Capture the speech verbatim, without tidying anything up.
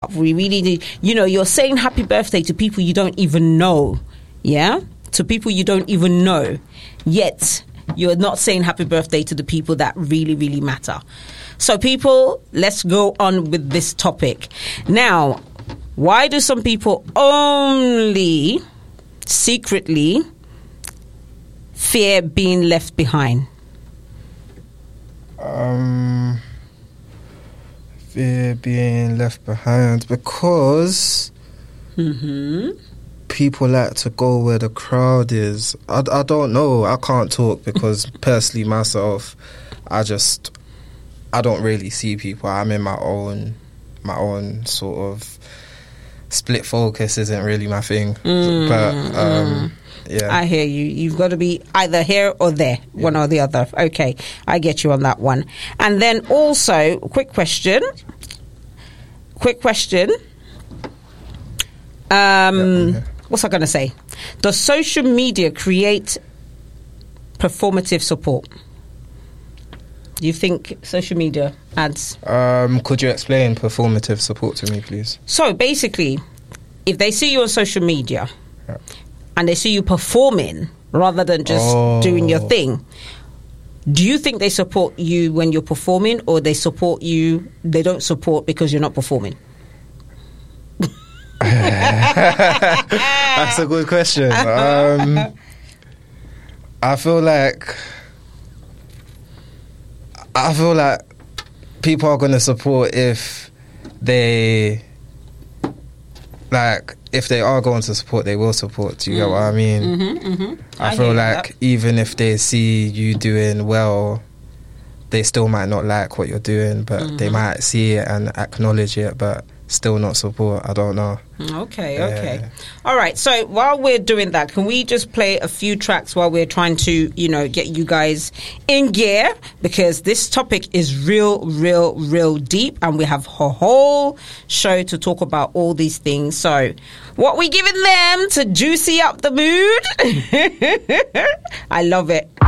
up. We really need, you know, you're saying happy birthday to people you don't even know. Yeah? To people you don't even know. Yet, you're not saying happy birthday to the people that really, really matter. So, people, let's go on with this topic. Now, why do some people only secretly fear being left behind? Um, fear being left behind because Mm-hmm. people like to go where the crowd is. I, I don't know. I can't talk because personally myself, I just I don't really see people. I'm in my own my own sort of split focus. Isn't really my thing. Mm, but um, yeah, I hear you. You've got to be either here or there, yeah. one or the other. Okay, I get you on that one. And then also, quick question. Quick question. Um, yeah. What's I going to say? Does social media create performative support? Do you think social media adds? Um, could you explain performative support to me, please? So basically, if they see you on social media yeah. and they see you performing rather than just oh. doing your thing, do you think they support you when you're performing, or they support you, they don't support because you're not performing? That's a good question. Um, I feel like I feel like people are going to support if they like if they are going to support, they will support. Do you mm. get what I mean? Mm-hmm, mm-hmm. I, I feel like that. even if they see you doing well, they still might not like what you're doing, but mm-hmm. they might see it and acknowledge it, but still not support. I don't know. Okay, yeah. okay. All right, so while we're doing that, can we just play a few tracks while we're trying to, you know, get you guys in gear? Because this topic is real, real, real deep, and we have a whole show to talk about all these things. So what we giving them to juicy up the mood? I love it.